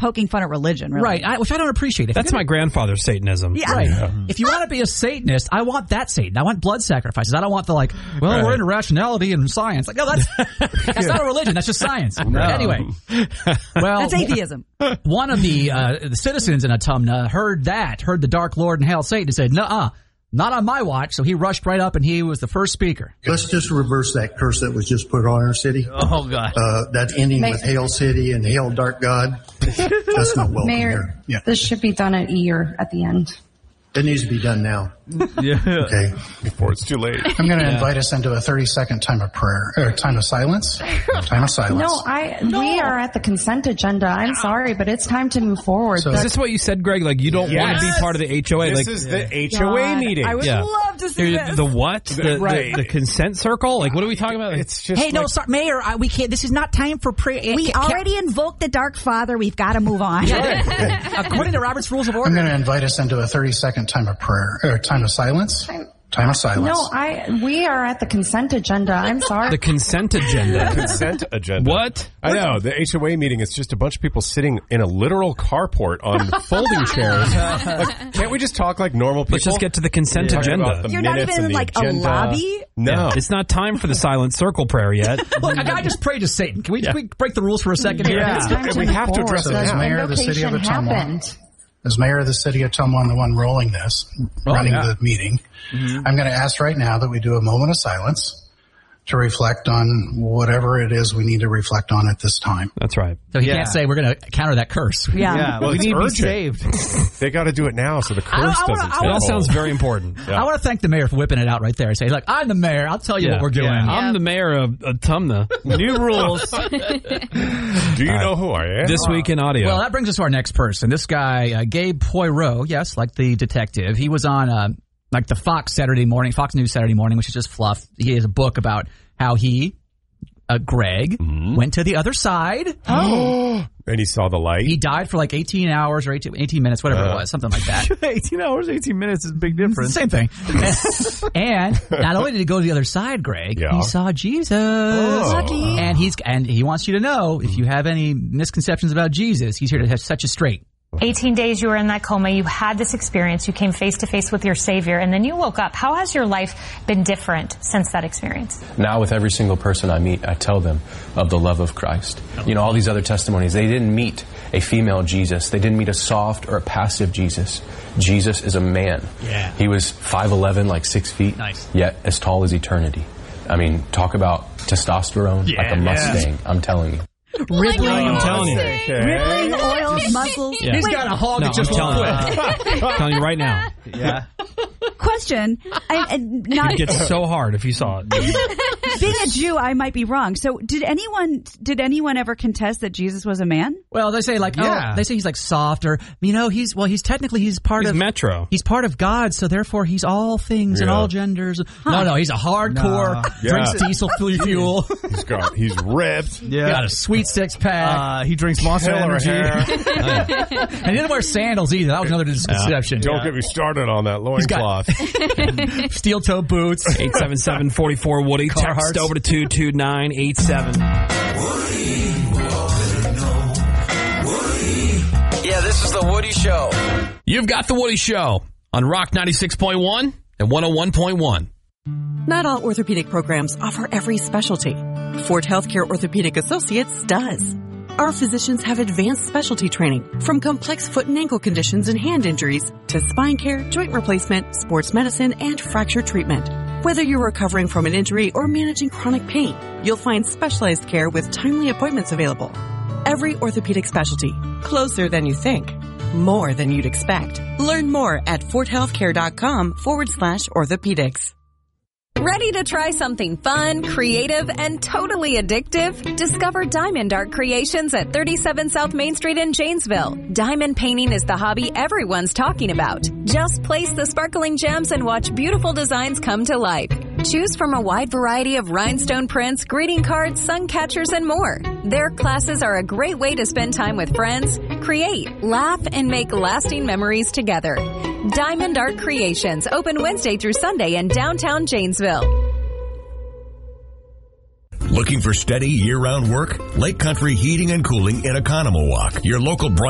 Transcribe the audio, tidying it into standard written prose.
poking fun at religion, really. Right, which I don't appreciate. That's my grandfather's Satanism. Yeah. Right. If you want to be a Satanist, I want that Satan. I want blood sacrifices. I don't want the we're into rationality and science. Like, no, that's not a religion. That's just science. No. Anyway. Well, that's atheism. One of the citizens in Atumna heard the Dark Lord and Hail Satan and said, nuh-uh, not on my watch. So he rushed right up and he was the first speaker. Let's just reverse that curse that was just put on our city. Oh, God. That's ending with Hail City and Hail Dark God. That's not welcome Mayor, here. This should be done at a year at the end. It needs to be done now. Yeah. Okay. Before it's too late. I'm going to invite us into a 30-second time of prayer, or time of silence. Time of silence. We are at the consent agenda. I'm sorry, but it's time to move forward. So is this what you said, Greg? Like, you don't want to be part of the HOA? This is the HOA meeting. I would love to see this. The what? The consent circle? Like, what are we talking about? It's just hey, no, sorry, Mayor, we can't. This is not time for prayer. We already invoked the Dark Father. We've got to move on. According to Robert's Rules of Order. I'm going to invite us into a 30-second time of prayer, or time of silence. Time of silence. We are at the consent agenda. I'm sorry. The consent agenda. Consent agenda. What? I know. The HOA meeting is just a bunch of people sitting in a literal carport on folding chairs. Like, can't we just talk like normal people? Let's just get to the consent agenda. You're not even in like a lobby? No. Yeah. It's not time for the silent circle prayer yet. Look, a guy just prayed to Satan. Can we break the rules for a second here? We have to address So it as now. mayor of the city of Ottumwa, as mayor of the city of Ottumwa, I'm the one rolling this, running the meeting. Mm-hmm. I'm going to ask right now that we do a moment of silence to reflect on whatever it is we need to reflect on at this time. That's right. So he can't say we're going to counter that curse. Yeah. Well, we need to be urgent. saved. They got to do it now so the curse doesn't take It all hold. sounds very important. Yeah. I want to thank the mayor for whipping it out right there. Say, look, I'm the mayor. I'll tell you what we're doing. I'm the mayor of Tumna. New rules. Do you know who I am? This week in audio. Well, that brings us to our next person. This guy, Gabe Poirot, yes, like the detective. He was on like the Fox News Saturday Morning, which is just fluff. He has a book about how he, Greg, went to the other side. Oh. And he saw the light. He died for like 18 hours or 18 minutes, whatever it was, something like that. 18 hours, 18 minutes is a big difference. Same thing. And not only did he go to the other side, Greg, he saw Jesus. Lucky. And he wants you to know, if you have any misconceptions about Jesus, he's here to set you straight. 18 days you were in that coma. You had this experience. You came face to face with your Savior, and then you woke up. How has your life been different since that experience? Now with every single person I meet, I tell them of the love of Christ. You know, all these other testimonies, they didn't meet a female Jesus. They didn't meet a soft or a passive Jesus. Jesus is a man. Yeah. He was 5'11", like 6 feet, yet as tall as eternity. I mean, talk about testosterone, like a Mustang, I'm telling you. Rippling, I'm telling you. rippling oils, muscles. Yeah. He's got a hog that just won't quit. I'm telling you right now. Yeah. Question. It gets so hard if you saw it. Being a Jew, I might be wrong. So did anyone ever contest that Jesus was a man? Well, they say they say he's like soft, or he's part of Metro. He's part of God, so therefore he's all things and all genders. No, he's a hardcore. Drinks diesel fuel. He's ripped. Yeah, got a sweet six pack. He drinks Monster Energy. And he didn't wear sandals either. That was another misconception. Don't get me started on that loincloth. Steel toe boots. 877-44-WOODY. Text over to 22987. Yeah, this is the Woody Show. You've got the Woody Show on Rock 96.1 and 101.1. Not all orthopedic programs offer every specialty. Fort Healthcare Orthopedic Associates does. Our physicians have advanced specialty training, from complex foot and ankle conditions and hand injuries to spine care, joint replacement, sports medicine, and fracture treatment. Whether you're recovering from an injury or managing chronic pain, you'll find specialized care with timely appointments available. Every orthopedic specialty, closer than you think, more than you'd expect. Learn more at forthealthcare.com/orthopedics. Ready to try something fun, creative, and totally addictive? Discover Diamond Art Creations at 37 South Main Street in Janesville. Diamond painting is the hobby everyone's talking about. Just place the sparkling gems and watch beautiful designs come to life. Choose from a wide variety of rhinestone prints, greeting cards, sun catchers, and more. Their classes are a great way to spend time with friends, create, laugh, and make lasting memories together. Diamond Art Creations, open Wednesday through Sunday in downtown Janesville. Looking for steady year-round work? Lake Country Heating and Cooling in Oconomowoc, your local